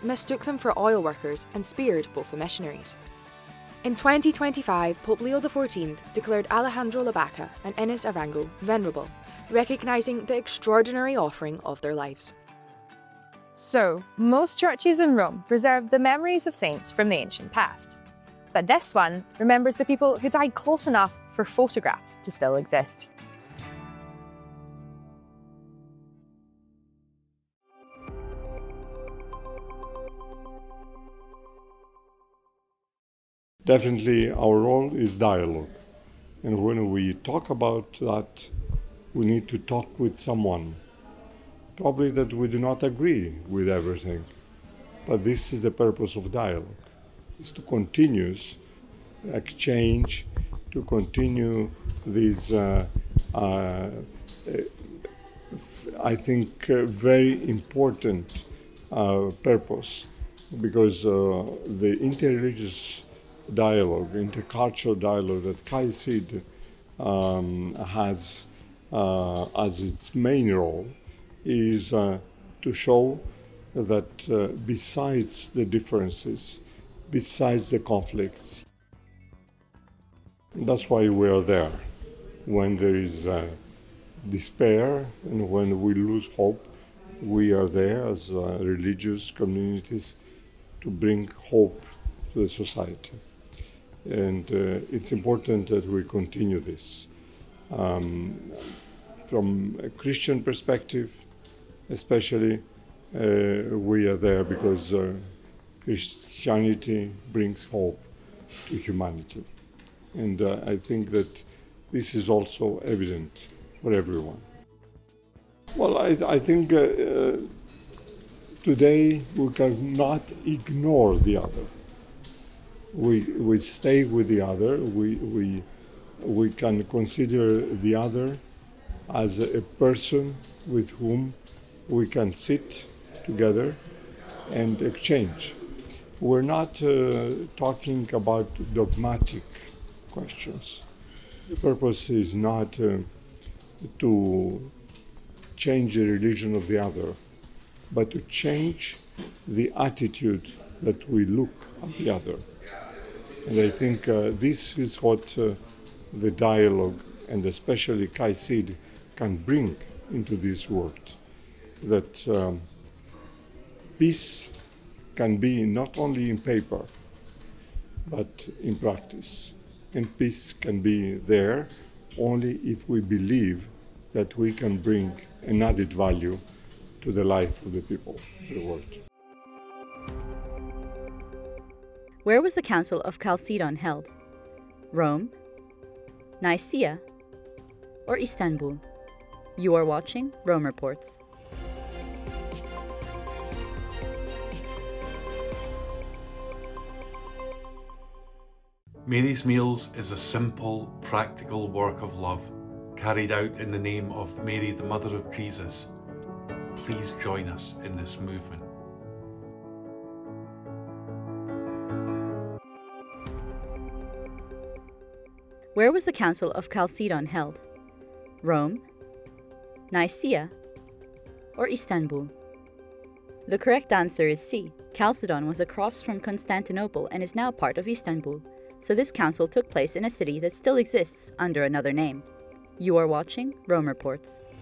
mistook them for oil workers and speared both the missionaries. In 2025, Pope Leo XIV declared Alejandro Labaca and Ines Arango venerable, recognising the extraordinary offering of their lives. So, most churches in Rome preserve the memories of saints from the ancient past. But this one remembers the people who died close enough for photographs to still exist. Definitely our role is dialogue. And when we talk about that, we need to talk with someone. Probably that we do not agree with everything. But this is the purpose of dialogue. It's to continue exchange, to continue this, I think, very important purpose, because the interreligious dialogue, intercultural dialogue that CAICID has as its main role is to show that besides the differences, besides the conflicts, that's why we are there. When there is despair and when we lose hope, we are there as religious communities to bring hope to the society. And it's important that we continue this. From a Christian perspective, especially, we are there because Christianity brings hope to humanity. And I think that this is also evident for everyone. Well, I think today we cannot ignore the other. We stay with the other. We can consider the other as a person with whom we can sit together and exchange. We're not talking about dogmatic questions. The purpose is not to change the religion of the other, but to change the attitude that we look at the other. And I think this is what the dialogue, and especially CAICID, can bring into this world. That peace can be not only in paper, but in practice. And peace can be there only if we believe that we can bring an added value to the life of the people of the world. Where was the Council of Chalcedon held? Rome, Nicaea, or Istanbul? You are watching Rome Reports. Mary's Meals is a simple, practical work of love carried out in the name of Mary, the Mother of Jesus. Please join us in this movement. Where was the Council of Chalcedon held? Rome, Nicaea, or Istanbul? The correct answer is C. Chalcedon was across from Constantinople and is now part of Istanbul, so this council took place in a city that still exists under another name. You are watching Rome Reports.